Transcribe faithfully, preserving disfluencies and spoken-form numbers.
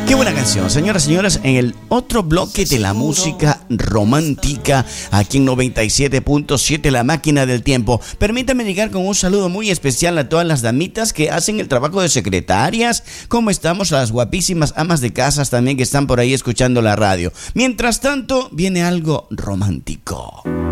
Qué buena canción, señoras y señores, en el otro bloque de la música romántica, aquí en noventa y siete punto siete, La Máquina del Tiempo. Permítame llegar con un saludo muy especial a todas las damitas que hacen el trabajo de secretarias. ¿Cómo estamos? A las guapísimas amas de casas también que están por ahí escuchando la radio. Mientras tanto, viene algo romántico.